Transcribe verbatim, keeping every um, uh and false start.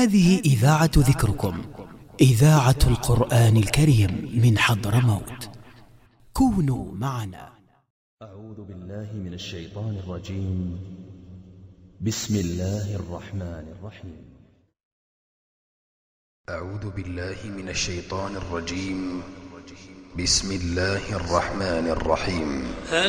هذه إذاعة ذكركم، إذاعة القرآن الكريم من حضرموت. كونوا معنا. أعوذ بالله من الشيطان الرجيم. بسم الله الرحمن الرحيم. أعوذ بالله من الشيطان الرجيم. بسم الله الرحمن الرحيم.